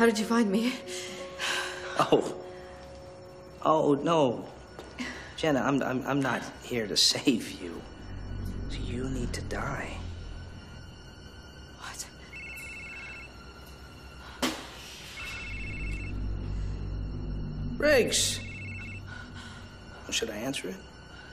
How did you find me? Oh, no. Jenna, I'm not here to save you. You need to die. What? Briggs. Should I answer it?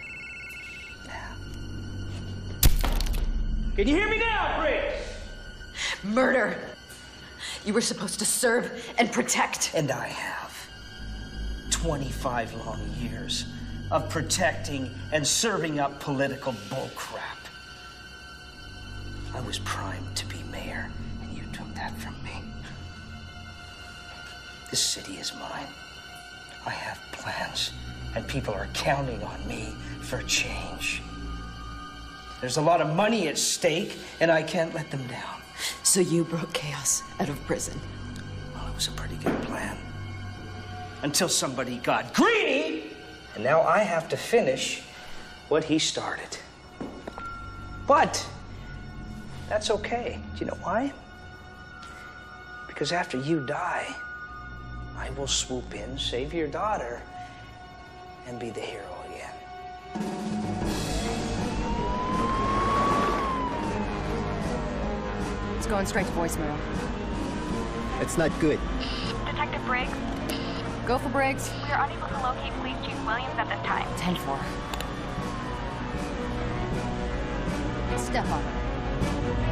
Can you hear me now, Briggs? Murder. You were supposed to serve and protect. And I have. 25 long years of protecting and serving up political bullcrap. I was primed to be mayor, and you took that from me. This city is mine. I have plans, and people are counting on me for change. There's a lot of money at stake, and I can't let them down. So you broke Chaos out of prison. Well, it was a pretty good plan. Until somebody got greedy, and now I have to finish what he started. But that's okay. Do you know why? Because after you die, I will swoop in, save your daughter, and be the hero again. It's going straight to voicemail. It's not good. Detective Briggs, Go for Briggs. we are unable to locate Police Chief Williams at this time. 10-4. Step on it.